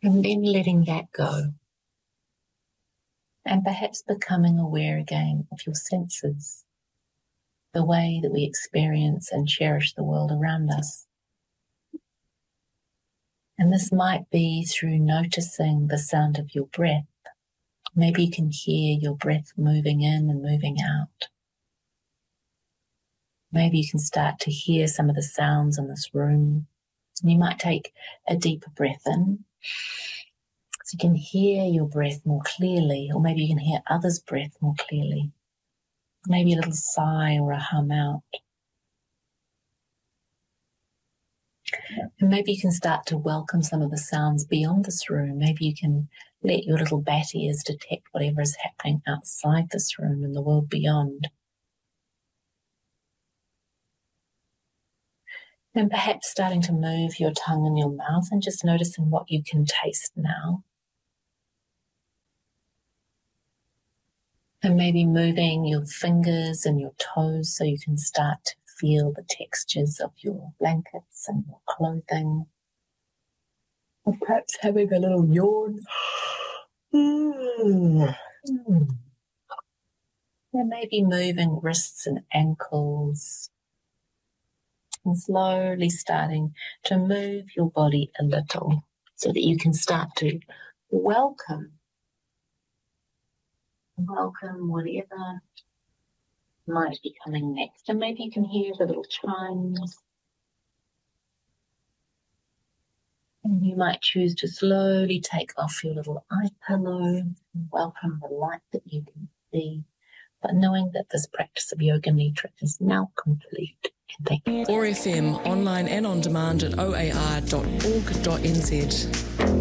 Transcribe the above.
And then letting that go. And perhaps becoming aware again of your senses, the way that we experience and cherish the world around us. And this might be through noticing the sound of your breath. Maybe you can hear your breath moving in and moving out. Maybe you can start to hear some of the sounds in this room. And you might take a deeper breath in, so you can hear your breath more clearly, or maybe you can hear others' breath more clearly. Maybe a little sigh or a hum out. And maybe you can start to welcome some of the sounds beyond this room. Maybe you can let your little bat ears detect whatever is happening outside this room and the world beyond. And perhaps starting to move your tongue in your mouth and just noticing what you can taste now. And maybe moving your fingers and your toes so you can start to feel the textures of your blankets and your clothing. Or perhaps having a little yawn. And maybe moving wrists and ankles. And slowly starting to move your body a little so that you can start to welcome whatever might be coming next. And maybe you can hear the little chimes. And you might choose to slowly take off your little eye pillow and welcome the light that you can see, but knowing that this practice of Yoga Nidra is now complete. And thank you. OAR FM, online and on demand at oar.org.nz.